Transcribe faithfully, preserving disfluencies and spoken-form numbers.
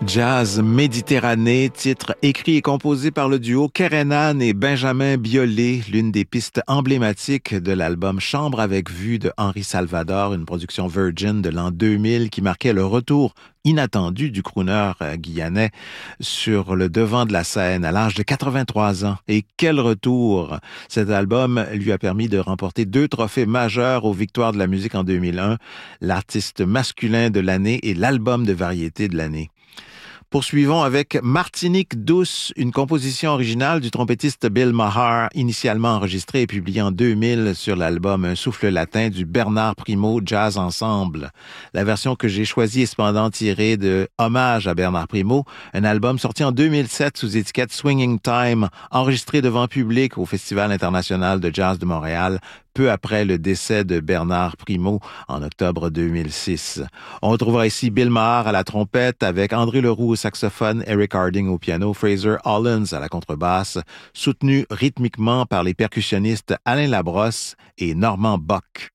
Jazz Méditerranée, titre écrit et composé par le duo Kerenan et Benjamin Biolay, l'une des pistes emblématiques de l'album Chambre avec vue de Henri Salvador, une production Virgin de l'an deux mille qui marquait le retour inattendu du crooner guyanais sur le devant de la scène à l'âge de quatre-vingt-trois ans. Et quel retour! Cet album lui a permis de remporter deux trophées majeurs aux Victoires de la musique en deux mille un, l'artiste masculin de l'année et l'album de variété de l'année. Poursuivons avec Martinique douce, une composition originale du trompettiste Bill Maher, initialement enregistrée et publiée en deux mille sur l'album Un souffle latin du Bernard Primo Jazz Ensemble. La version que j'ai choisie est cependant tirée de Hommage à Bernard Primo, un album sorti en deux mille sept sous étiquette Swinging Time, enregistré devant public au Festival international de jazz de Montréal, peu après le décès de Bernard Primo en octobre deux mille six. On retrouvera ici Bill Maher à la trompette avec André Leroux au saxophone, Eric Harding au piano, Fraser Hollins à la contrebasse, soutenu rythmiquement par les percussionnistes Alain Labrosse et Normand Bock.